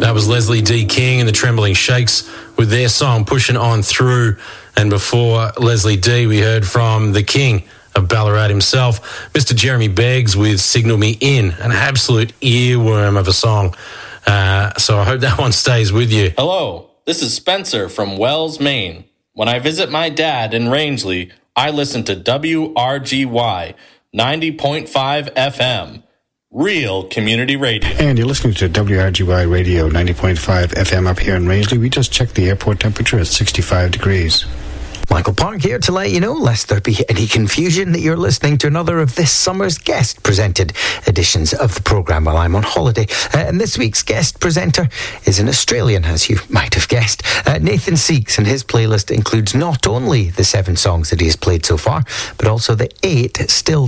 That was Leslie D. King and the Trembling Shakes with their song Pushing On Through. And before Leslie D, we heard from the king of Ballarat himself, Mr. Jeremy Beggs with Signal Me In, an absolute earworm of a song. So I hope that one stays with you. Hello, this is Spencer from Wells, Maine. When I visit my dad in Rangeley, I listen to WRGY 90.5 FM. Real community radio. And you're listening to WRGY Radio 90.5 FM up here in Rangeley. We just checked the airport temperature at 65 degrees. Michael Park here to let you know, lest there be any confusion, that you're listening to another of this summer's guest-presented editions of the programme while I'm on holiday. And this week's guest presenter is an Australian, as you might have guessed, Nathan Seeks, and his playlist includes not only the 7 songs that he has played so far, but also the 8 still